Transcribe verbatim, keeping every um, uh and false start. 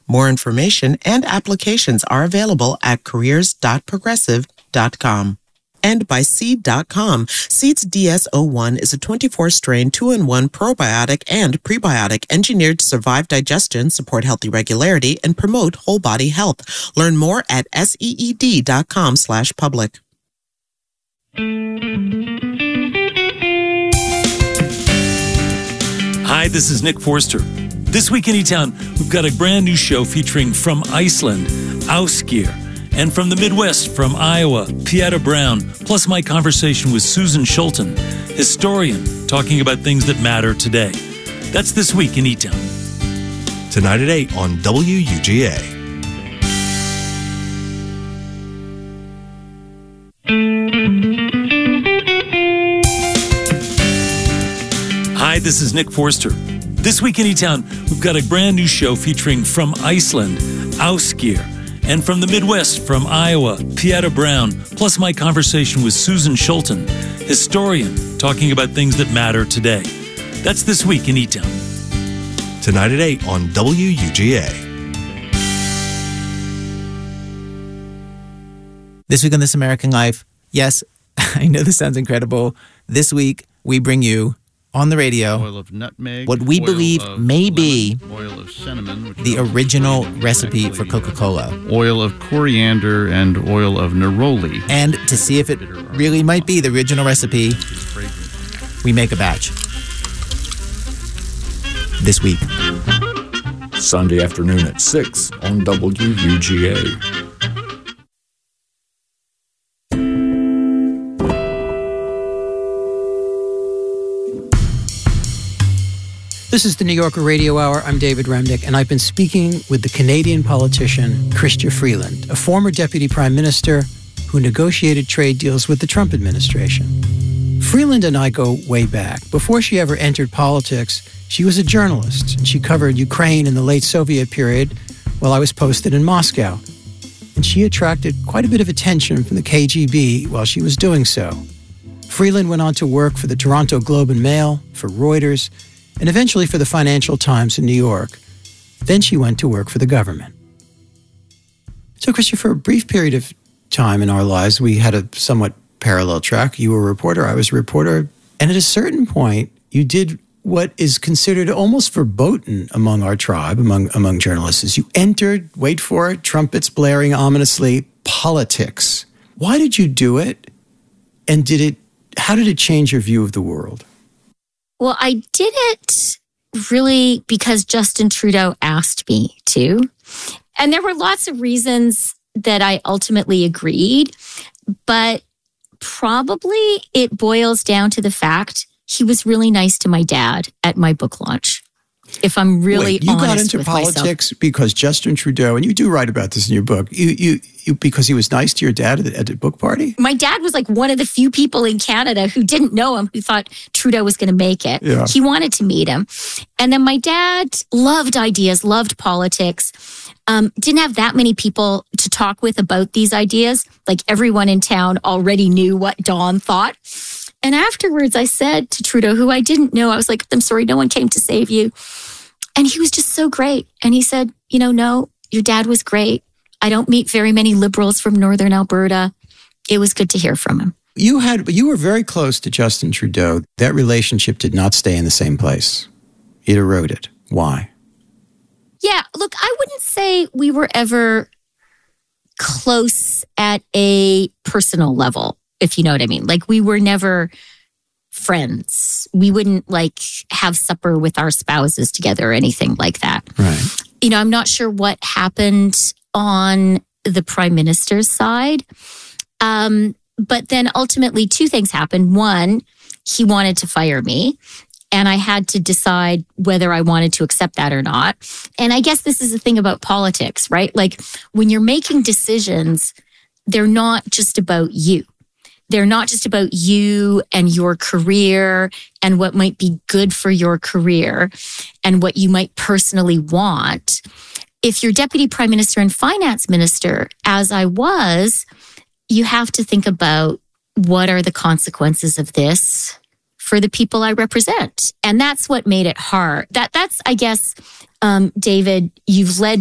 More information and applications are available at careers dot progressive dot com. And by Seed dot com. Seed's D S zero one is a twenty-four strain two in one probiotic and prebiotic engineered to survive digestion, support healthy regularity, and promote whole body health. Learn more at seed dot com slash public. Hi, this is Nick Forster. This week in E-Town, we've got a brand new show featuring from Iceland, Ásgeir, and from the Midwest, from Iowa, Pieta Brown, plus my conversation with Susan Schulten, historian, talking about things that matter today. That's this week in E-Town. Tonight at eight on W U G A. Hi, this is Nick Forster. This week in E-Town, we've got a brand new show featuring from Iceland, Ásgeir, and from the Midwest, from Iowa, Pieta Brown, plus my conversation with Susan Schulten, historian, talking about things that matter today. That's this week in E-Town. Tonight at eight on W U G A. This week on This American Life, yes, I know this sounds incredible. This week, we bring you on the radio oil of nutmeg, what we oil believe of may lemon, be oil of cinnamon, which the is original recipe for Coca-Cola. Oil of coriander and oil of neroli. And to see if it really might be the original recipe, we make a batch this week. Sunday afternoon at six on W U G A. This is the New Yorker Radio Hour. I'm David Remnick, and I've been speaking with the Canadian politician Chrystia Freeland, a former deputy prime minister who negotiated trade deals with the Trump administration. Freeland and I go way back. Before she ever entered politics, she was a journalist, and she covered Ukraine in the late Soviet period while I was posted in Moscow. And she attracted quite a bit of attention from the K G B while she was doing so. Freeland went on to work for the Toronto Globe and Mail, for Reuters, and eventually for the Financial Times in New York. Then she went to work for the government. So, Chrystia, for a brief period of time in our lives, we had a somewhat parallel track. You were a reporter, I was a reporter. And at a certain point, you did what is considered almost verboten among our tribe, among, among journalists, is you entered, wait for it, trumpets blaring ominously, politics. Why did you do it? And did it, how did it change your view of the world? Well, I did it really because Justin Trudeau asked me to. And there were lots of reasons that I ultimately agreed, but probably it boils down to the fact he was really nice to my dad at my book launch. If I'm really Wait, you honest got into with politics myself. Because Justin Trudeau, and you do write about this in your book, you, you, you because he was nice to your dad at the, at the book party? My dad was like one of the few people in Canada who didn't know him, who thought Trudeau was going to make it. Yeah. He wanted to meet him. And then my dad loved ideas, loved politics, um, didn't have that many people to talk with about these ideas. Like everyone in town already knew what Don thought. And afterwards I said to Trudeau, who I didn't know, I was like, I'm sorry, no one came to save you. And he was just so great. And he said, you know, no, your dad was great. I don't meet very many liberals from Northern Alberta. It was good to hear from him. You had, you were very close to Justin Trudeau. That relationship did not stay in the same place. It eroded. Why? Yeah, look, I wouldn't say we were ever close at a personal level, if you know what I mean. Like we were never friends. We wouldn't like have supper with our spouses together or anything like that. Right. You know, I'm not sure what happened on the prime minister's side. Um, but then ultimately two things happened. One, he wanted to fire me and I had to decide whether I wanted to accept that or not. And I guess this is the thing about politics, right? Like when you're making decisions, they're not just about you. They're not just about you and your career and what might be good for your career and what you might personally want. If you're deputy prime minister and finance minister, as I was, you have to think about what are the consequences of this for the people I represent. And that's what made it hard. That That's, I guess, um, David, you've led